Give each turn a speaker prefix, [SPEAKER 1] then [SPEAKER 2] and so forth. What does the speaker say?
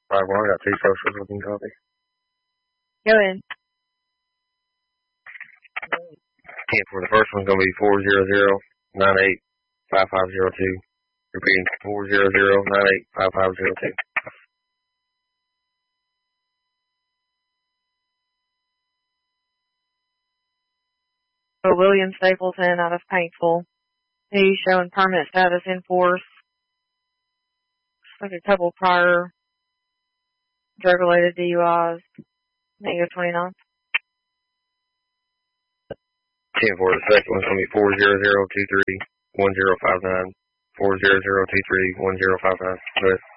[SPEAKER 1] Right, well, I got two socials we can copy.
[SPEAKER 2] Go ahead.
[SPEAKER 1] Yeah, for the first one's going to be 400-98-5502. Repeating, 400-98-5502.
[SPEAKER 2] So William Stapleton out of Paintsville. He's showing permanent status in force. Like a couple prior drug-related DUIs. Negative 29.
[SPEAKER 1] 10 for the second one's going to be 400-23-1059. 400-23-1059. Good.